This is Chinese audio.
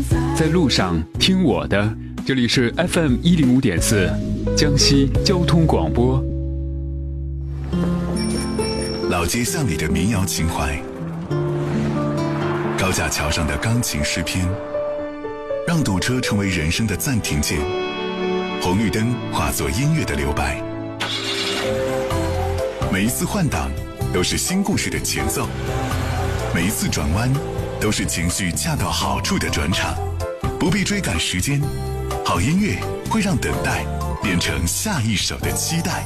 在路上听我的，这里是 FM105.4江西交通广播。 老街巷里的民谣情怀，高架桥上的钢琴诗篇，让堵车成为人生的暂停键，红绿灯化作音乐的留白。每一次换挡都是新故事的前奏，每一次转弯都是情绪恰到好处的转场。不必追赶时间，好音乐会让等待变成下一首的期待。